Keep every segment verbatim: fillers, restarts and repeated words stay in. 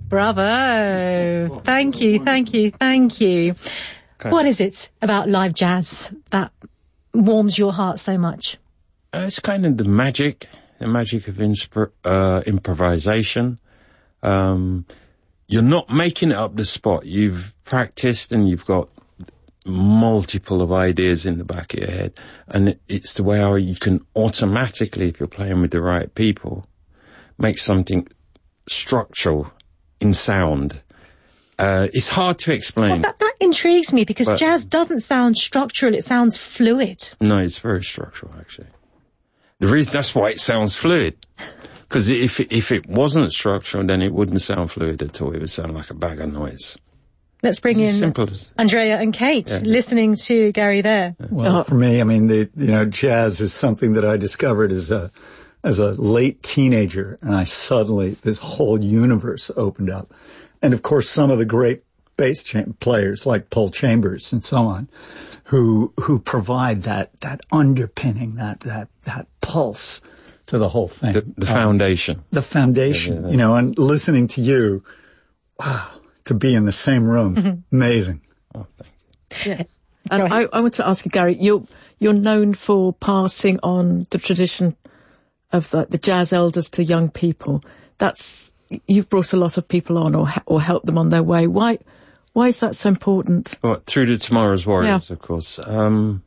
Bravo. Thank you, thank you, thank you. Okay. What is it about live jazz that warms your heart so much? Uh, it's kind of the magic, the magic of insp- uh, improvisation. Um, you're not making it up the spot. You've practiced and you've got multiple of ideas in the back of your head. And it, it's the way how you can automatically, if you're playing with the right people, make something structural in sound. Uh, it's hard to explain. Well, that, that intrigues me because but, jazz doesn't sound structural. It sounds fluid. No, it's very structural, actually. The reason, that's why it sounds fluid. Because if, if it wasn't structural, then it wouldn't sound fluid at all. It would sound like a bag of noise. Let's bring it's in as... Andrea and Kate, yeah. listening to Gary there. Well, oh. for me, I mean, the, you know, jazz is something that I discovered as a, as a late teenager. And I suddenly, this whole universe opened up. And of course, some of the great bass cha- players like Paul Chambers and so on, who, who provide that, that underpinning, that, that, that pulse to the whole thing. The, the foundation. Um, the foundation, yeah, yeah, yeah. You know, and listening to you, wow, to be in the same room, mm-hmm. amazing. Oh, thank you. Yeah. And I, I want to ask you, Gary, you're, you're known for passing on the tradition of the, the jazz elders to young people. That's, you've brought a lot of people on or, or helped them on their way. Why, why is that so important? Well, through the Tomorrow's Warriors, yeah. of course. Um,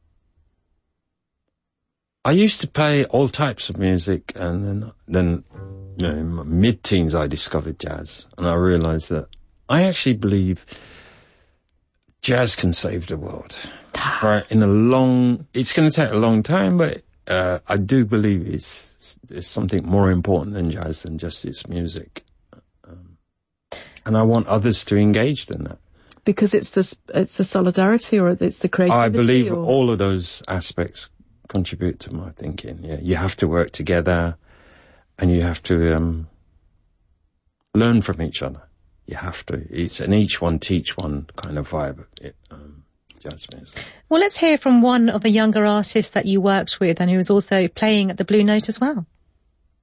I used to play all types of music, and then, then, you know, in my mid-teens I discovered jazz, and I realized that I actually believe jazz can save the world. Right? In a long, it's going to take a long time, but, uh, I do believe it's, it's something more important than jazz than just its music. Um, and I want others to engage in that. Because it's the, it's the solidarity or it's the creativity? I believe or? all of those aspects contribute to my thinking. Yeah, you have to work together, and you have to um, learn from each other. You have to. It's an each one teach one kind of vibe. It, um, jazz music. Well, let's hear from one of the younger artists that you worked with, and who was also playing at the Blue Note as well.